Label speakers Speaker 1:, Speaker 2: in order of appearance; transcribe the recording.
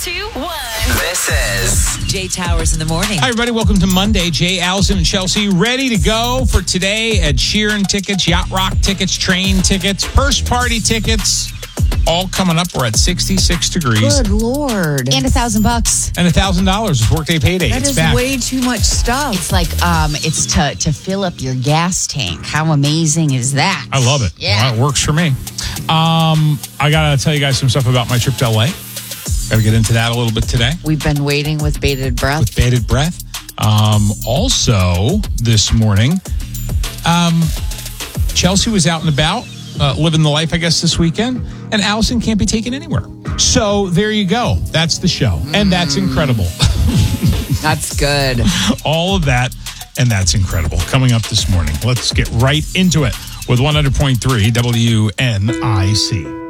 Speaker 1: 2, 1.
Speaker 2: This is
Speaker 3: Jay Towers in the morning.
Speaker 4: Hi, everybody. Welcome to Monday. Jay, Allison, and Chelsea ready to go for today. Ed Sheeran tickets, Yacht Rock tickets, train tickets, purse party tickets. All coming up. We're at 66 degrees.
Speaker 5: Good Lord.
Speaker 3: And $1,000.
Speaker 4: And $1,000 is workday payday.
Speaker 5: That
Speaker 4: it's
Speaker 5: is
Speaker 4: back.
Speaker 5: way too much stuff.
Speaker 3: It's like, it's to fill up your gas tank. How amazing is that?
Speaker 4: I love it.
Speaker 3: Yeah.
Speaker 4: Well, it works for me. I got to tell you guys some stuff about my trip to LA. Got to get into that a little bit today.
Speaker 5: We've been waiting with bated breath.
Speaker 4: With bated breath. Also, this morning, Chelsea was out and about, living the life, I guess, this weekend, and Allison can't be taken anywhere. So there you go. That's the show. And that's incredible.
Speaker 5: That's good.
Speaker 4: All of that, and that's incredible. Coming up this morning. Let's get right into it with 100.3 WNIC.